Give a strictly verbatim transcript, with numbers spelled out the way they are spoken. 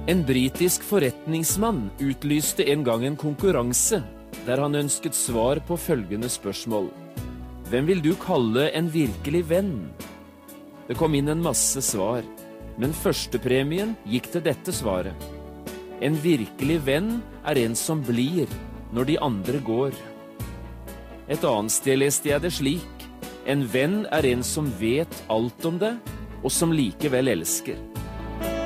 En britisk forretningsmann utlyste en gang en konkurranse der han ønsket svar på følgende spørsmål. Hvem vil du kalle en virkelig venn? Det kom inn en masse svar, men førstepremien gikk til dette svaret. En virkelig venn er en som blir når de andre går. Et annet sted leste jeg det slik. En venn er en som vet alt om det, og som likevel elsker.